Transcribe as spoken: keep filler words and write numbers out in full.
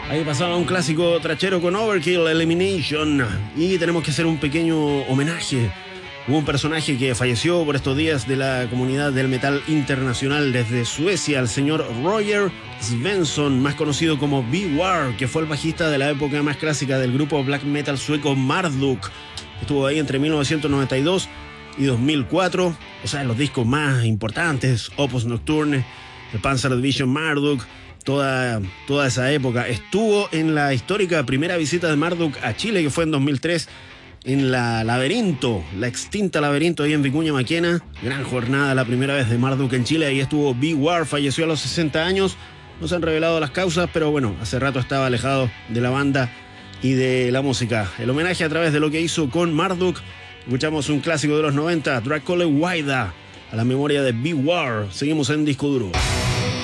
Ahí pasaba un clásico trachero con Overkill, Elimination. Y tenemos que hacer un pequeño homenaje. Hubo un personaje que falleció por estos días de la comunidad del metal internacional desde Suecia, el señor Roger Svensson, más conocido como Beware, que fue el bajista de la época más clásica del grupo black metal sueco Marduk. Estuvo ahí entre mil novecientos noventa y dos y dos mil cuatro, o sea, los discos más importantes, Opus Nocturne, el Panzer Division Marduk, toda, toda esa época. Estuvo en la histórica primera visita de Marduk a Chile, que fue en dos mil tres, en la Laberinto, la extinta Laberinto ahí en Vicuña Maquena. Gran jornada, la primera vez de Marduk en Chile. Ahí estuvo Beware, falleció a los sesenta años. No se han revelado las causas, pero bueno, hace rato estaba alejado de la banda y de la música. El homenaje a través de lo que hizo con Marduk. Escuchamos un clásico de los noventa, Dracula Waida, a la memoria de Beware. Seguimos en Disco Duro.